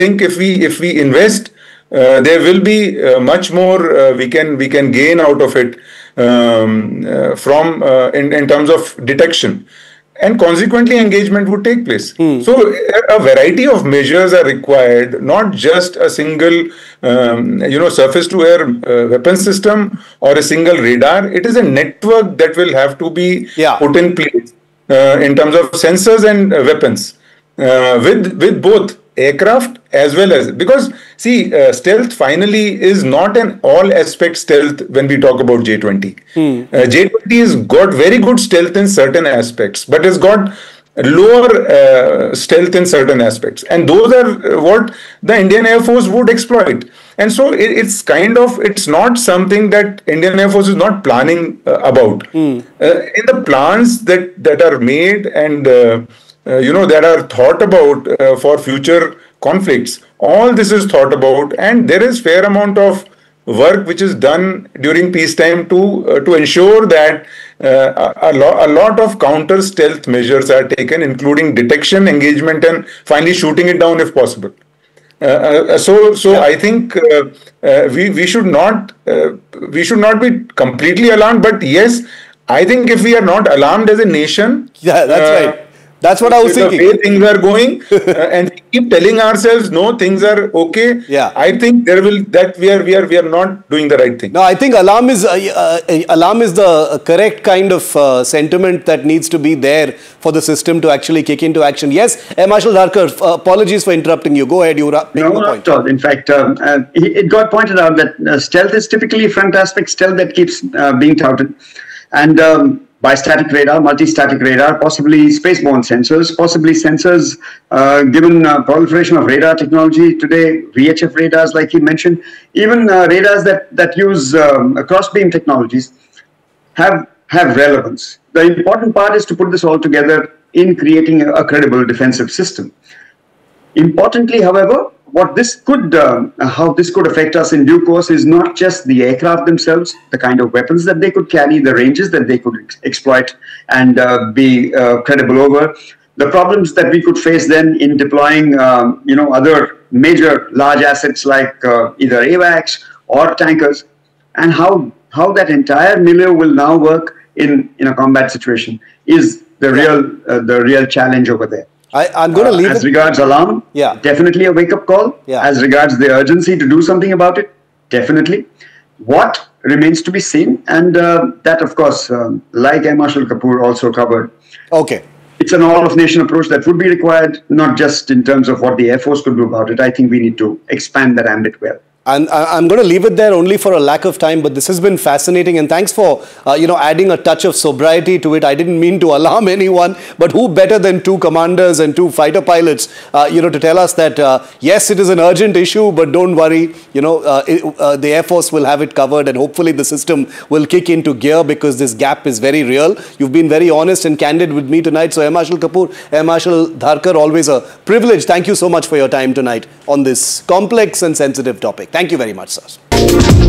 think if we invest, there will be much more we can gain out of it from in terms of detection, and consequently engagement would take place. So a variety of measures are required, not just a single surface to air weapon system or a single radar. It is a network that will have to be put in place in terms of sensors and weapons, with both aircraft as well as, because see, stealth finally is not an all aspect stealth. When we talk about J-20, J-20 has got very good stealth in certain aspects, but it's got lower stealth in certain aspects, and those are what the Indian Air Force would exploit. And so it's not something that Indian Air Force is not planning about. In the plans that are made and that are thought about for future conflicts, all this is thought about, and there is fair amount of work which is done during peacetime to ensure that a lot of counter stealth measures are taken, including detection, engagement, and finally shooting it down if possible. I think we should not be completely alarmed, but yes, I think if we are not alarmed as a nation, that's right. That's what I was thinking. The way things are going, and we keep telling ourselves, no, things are okay. I think we are not doing the right thing. No, I think alarm is the correct kind of sentiment that needs to be there for the system to actually kick into action. Yes, Marshal Dharkar, apologies for interrupting you. Go ahead, you were making the point. Not at all. In fact, it got pointed out that stealth is typically front aspect stealth that keeps being touted, and bistatic radar, multi-static radar, possibly spaceborne sensors, possibly sensors, given proliferation of radar technology today, VHF radars like he mentioned, even radars that use cross-beam technologies have relevance. The important part is to put this all together in creating a credible defensive system. Importantly, however, what this could, how this could affect us in due course is not just the aircraft themselves, the kind of weapons that they could carry, the ranges that they could exploit and be credible over, the problems that we could face then in deploying, other major large assets like either AWACS or tankers, and how that entire milieu will now work in a combat situation is the real challenge over there. I'm going to leave as regards alarm, definitely a wake-up call. As regards the urgency to do something about it, definitely. What remains to be seen, and that, of course, like Air Marshal Kapoor also covered. Okay. It's an all-of-nation approach that would be required, not just in terms of what the Air Force could do about it. I think we need to expand that ambit well. And I'm going to leave it there only for a lack of time, but this has been fascinating, and thanks for adding a touch of sobriety to it. I didn't mean to alarm anyone, but who better than two commanders and two fighter pilots to tell us that yes, it is an urgent issue, but don't worry, the Air Force will have it covered, and hopefully the system will kick into gear, because this gap is very real. You've been very honest and candid with me tonight. So Air Marshal Kapoor, Air Marshal Dharkar, always a privilege. Thank you so much for your time tonight on this complex and sensitive topic. Thank you very much, sir.